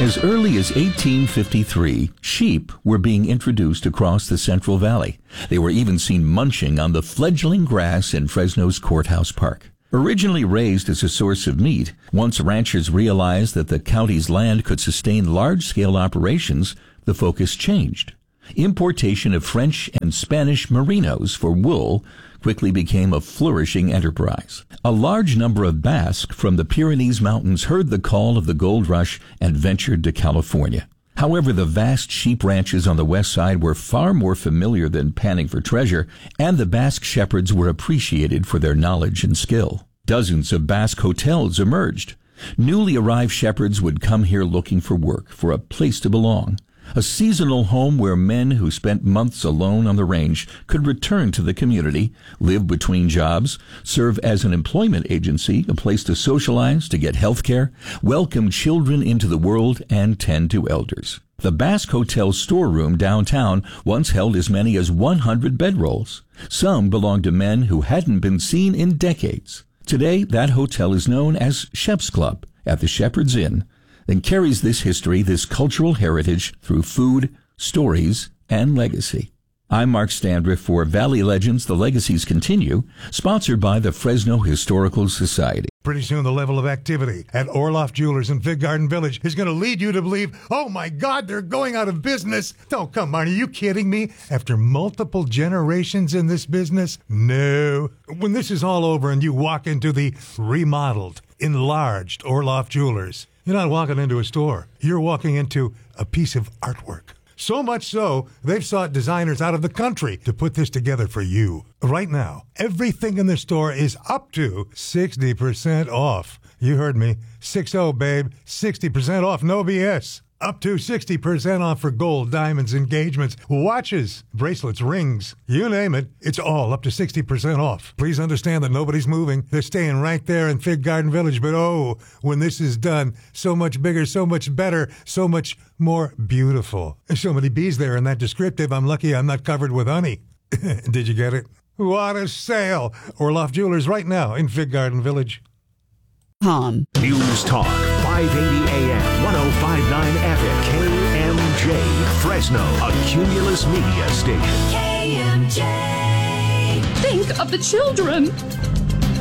As early as 1853, sheep were being introduced across the Central Valley. They were even seen munching on the fledgling grass in Fresno's Courthouse Park. Originally raised as a source of meat, once ranchers realized that the county's land could sustain large-scale operations, the focus changed. Importation of French and Spanish merinos for wool quickly became a flourishing enterprise. A large number of Basques from the Pyrenees Mountains heard the call of the gold rush and ventured to California. However, the vast sheep ranches on the west side were far more familiar than panning for treasure, and the Basque shepherds were appreciated for their knowledge and skill. Dozens of Basque hotels emerged. Newly arrived shepherds would come here looking for work, for a place to belong. A seasonal home where men who spent months alone on the range could return to the community, live between jobs, serve as an employment agency, a place to socialize, to get health care, welcome children into the world, and tend to elders. The Basque Hotel storeroom downtown once held as many as 100 bedrolls. Some belonged to men who hadn't been seen in decades. Today, that hotel is known as Shep's Club at the Shepherd's Inn, and carries this history, this cultural heritage through food, stories, and legacy. I'm Mark Standriff for Valley Legends, The Legacies Continue, sponsored by the Fresno Historical Society. Pretty soon the level of activity at Orloff Jewelers in Fig Garden Village is going to lead you to believe, oh my God, they're going out of business. Oh, come on, are you kidding me? After multiple generations in this business? No. When this is all over and you walk into the remodeled, enlarged Orloff Jewelers, you're not walking into a store. You're walking into a piece of artwork. So much so, they've sought designers out of the country to put this together for you. Right now, everything in the store is up to 60% off. You heard me. 6-0, babe. 60% off. No BS. Up to 60% off for gold, diamonds, engagements, watches, bracelets, rings. You name it, it's all up to 60% off. Please understand that nobody's moving. They're staying right there in Fig Garden Village. But oh, when this is done, so much bigger, so much better, so much more beautiful. There's so many bees there in that descriptive, I'm lucky I'm not covered with honey. Did you get it? What a sale! Orloff Jewelers right now in Fig Garden Village. News Talk, 580 AM, 105.9 FM, KMJ, Fresno, a Cumulus Media station. KMJ. Think of the children.